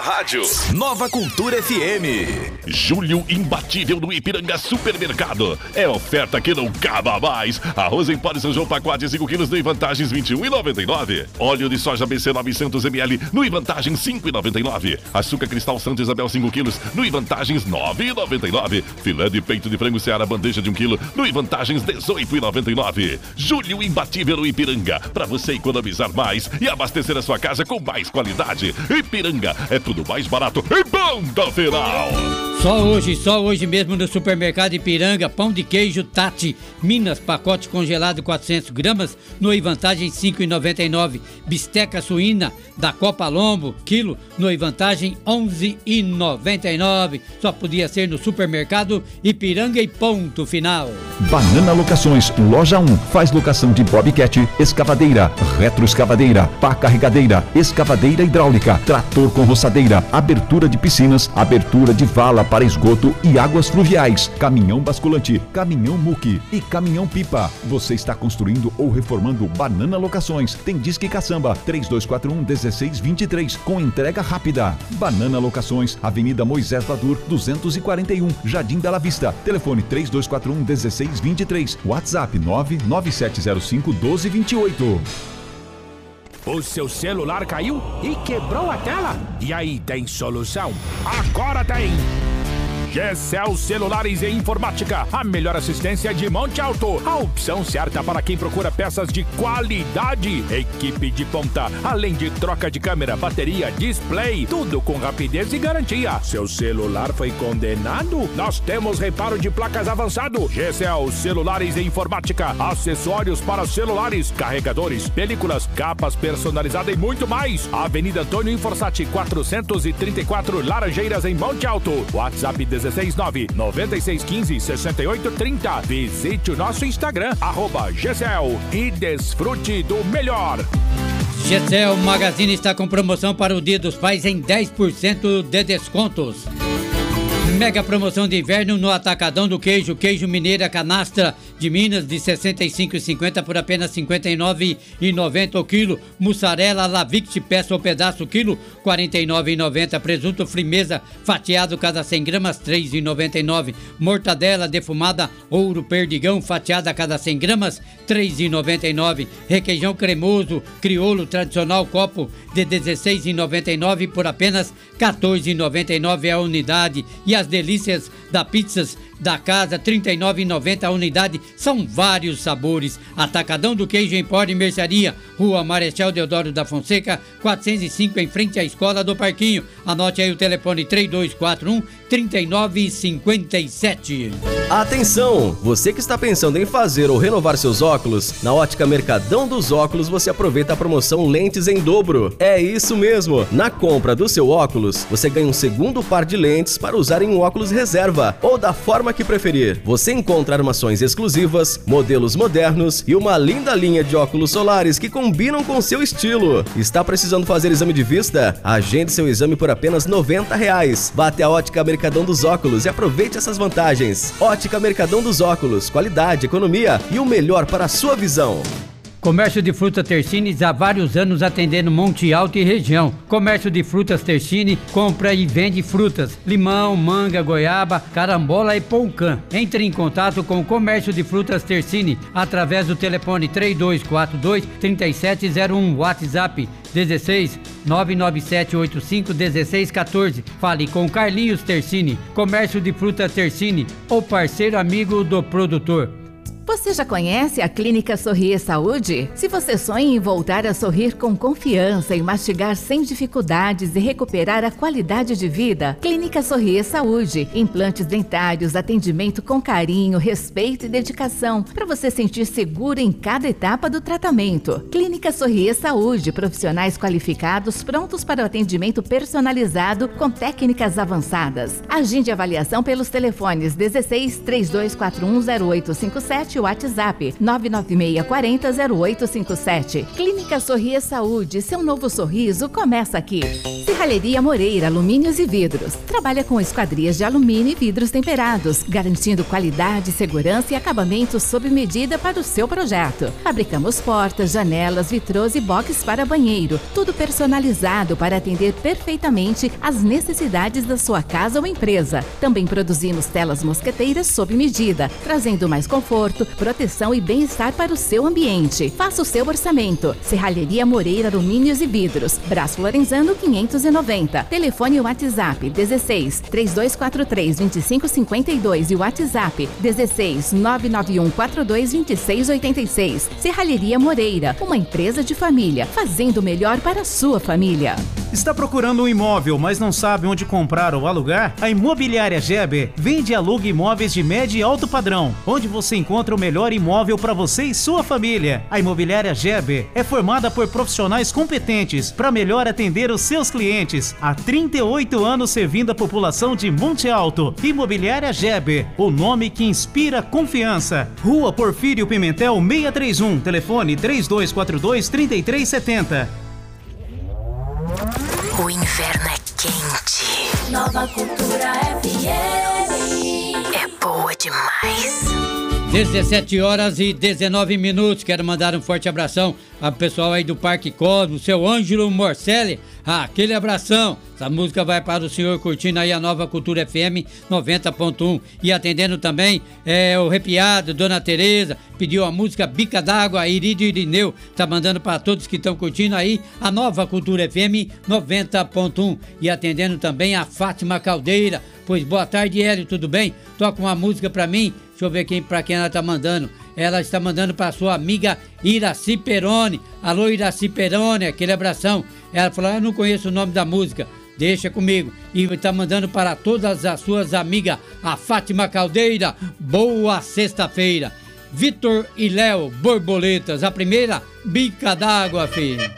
rádio. Nova Cultura FM. Julho imbatível no Ipiranga Supermercado. É oferta que não acaba mais. Arroz em pó de São João pacote 5 quilos no Vantagens R$ 21,99. Óleo de soja BC 900 ml no Vantagens R$ 5,99. Açúcar cristal Santa Isabel 5 quilos no Vantagens R$ 9,99. Filé de peito de frango Seara bandeja de 1 quilo no Vantagens R$ 18,99. Julho imbatível no Ipiranga. Para você economizar mais e abastecer a sua casa com mais qualidade. Ipiranga é tudo mais barato e bom da final. Só hoje mesmo no Supermercado Ipiranga, pão de queijo Tati, Minas, pacote congelado 400 gramas, no Vantagem R$ 5,99. Bisteca suína da Copa Lombo, quilo, no Vantagem R$ 11,99. Só podia ser no Supermercado Ipiranga e ponto final. Banana Locações, loja 1, faz locação de Bobcat, escavadeira, retroescavadeira, pá carregadeira, escavadeira hidráulica, trator com roçadeira, abertura de piscinas, abertura de vala para esgoto e águas fluviais, caminhão basculante, caminhão muque e caminhão pipa. Você está construindo ou reformando Banana Locações. Tem Disque Caçamba 3241-1623 com entrega rápida. Banana Locações, Avenida Moisés Vadur 241, Jardim Bela Vista. Telefone 3241-1623. WhatsApp 99705-1228. O seu celular caiu e quebrou a tela? E aí, tem solução? Agora tem! GCL Celulares e Informática, a melhor assistência de Monte Alto. A opção certa para quem procura peças de qualidade. Equipe de ponta, além de troca de câmera, bateria, display, tudo com rapidez e garantia. Seu celular foi condenado? Nós temos reparo de placas avançado. GCL Celulares e Informática, acessórios para celulares, carregadores, películas, capas personalizadas e muito mais. Avenida Antônio Inforsati, 434 Laranjeiras, em Monte Alto. WhatsApp 16996156830. Visite o nosso Instagram, @GCL, e desfrute do melhor. GCL Magazine está com promoção para o Dia dos Pais em 10% de descontos. Mega promoção de inverno no Atacadão do Queijo. Queijo Mineira Canastra de Minas de R$ 65,50 por apenas R$ 59,90 o quilo. Mussarela Lavict peça ou pedaço quilo, R$ 49,90. Presunto Frimeza fatiado cada 100 gramas, R$ 3,99. Mortadela defumada Ouro Perdigão fatiada cada 100 gramas, R$ 3,99. Requeijão cremoso Crioulo tradicional copo de R$ 16,99 por apenas R$ 14,99 a unidade. E as delícias da Pizzas da Casa, R$ 39,90 a unidade. São vários sabores. Atacadão do Queijo Empório e Mercearia, Rua Marechal Deodoro da Fonseca, 405, em frente à Escola do Parquinho. Anote aí o telefone 3241-3957. Atenção! Você que está pensando em fazer ou renovar seus óculos, na Ótica Mercadão dos Óculos você aproveita a promoção Lentes em Dobro. É isso mesmo! Na compra do seu óculos, você ganha um segundo par de lentes para usar em um óculos reserva ou da forma que preferir. Você encontra armações exclusivas, modelos modernos e uma linda linha de óculos solares que combinam com seu estilo. Está precisando fazer exame de vista? Agende seu exame por apenas R$ 90. Vá até a Ótica Mercadão dos Óculos e aproveite essas vantagens. Ótica Mercadão dos Óculos, qualidade, economia e o melhor para a sua visão. Comércio de frutas Tersines há vários anos atendendo Monte Alto e região. Comércio de frutas Tersine compra e vende frutas, limão, manga, goiaba, carambola e poucã. Entre em contato com o Comércio de Frutas Tersine através do telefone 3242-3701, WhatsApp 16 99785 1614. Fale com Carlinhos Tersine. Comércio de frutas Tersine, o parceiro amigo do produtor. Você já conhece a Clínica Sorrir Saúde? Se você sonha em voltar a sorrir com confiança e mastigar sem dificuldades e recuperar a qualidade de vida, Clínica Sorrir Saúde. Implantes dentários, atendimento com carinho, respeito e dedicação, para você sentir seguro em cada etapa do tratamento. Clínica Sorrir Saúde, profissionais qualificados prontos para o atendimento personalizado com técnicas avançadas. Agende avaliação pelos telefones 16 3241 0857 Somente o WhatsApp 996400857. Clínica Sorria Saúde, seu novo sorriso começa aqui. Serralheria Moreira, alumínios e vidros. Trabalha com esquadrias de alumínio e vidros temperados, garantindo qualidade, segurança e acabamento sob medida para o seu projeto. Fabricamos portas, janelas, vitrôs e boxes para banheiro. Tudo personalizado para atender perfeitamente às necessidades da sua casa ou empresa. Também produzimos telas mosqueteiras sob medida, trazendo mais conforto, proteção e bem-estar para o seu ambiente. Faça o seu orçamento. Serralheria Moreira, alumínios e vidros. Brás Florenzano 590. Telefone WhatsApp 16 3243 2552 e WhatsApp 16 991 42 2686. Serralheria Moreira, uma empresa de família, fazendo o melhor para a sua família. Está procurando um imóvel, mas não sabe onde comprar ou alugar? A Imobiliária Geber vende e aluga imóveis de médio e alto padrão, onde você encontra o melhor imóvel para você e sua família. A Imobiliária Geber é formada por profissionais competentes para melhor atender os seus clientes. Há 38 anos servindo a população de Monte Alto. Imobiliária Geber, o nome que inspira confiança. Rua Porfírio Pimentel 631, telefone 3242-3370. O inverno é quente. Nova Cultura FM. É boa demais. 17h19. Quero mandar um forte abração ao pessoal aí do Parque Cosmo, seu Ângelo Morcelli. Aquele abração. Essa música vai para o senhor curtindo aí a Nova Cultura FM 90.1. E atendendo também o Repiado, Dona Tereza, pediu a música Bica d'Água, a Irídio Irineu. Tá mandando para todos que estão curtindo aí a Nova Cultura FM 90.1. E atendendo também a Fátima Caldeira. Pois boa tarde, Hélio, tudo bem? Toca uma música para mim. Deixa eu ver para quem ela tá mandando. Ela está mandando para sua amiga Iraci Peroni. Alô, Iraci Peroni, aquele abração. Ela falou, eu não conheço o nome da música. Deixa comigo. E está mandando para todas as suas amigas, a Fátima Caldeira. Boa sexta-feira. Vitor e Léo, Borboletas. A primeira, Bica d'Água, filho.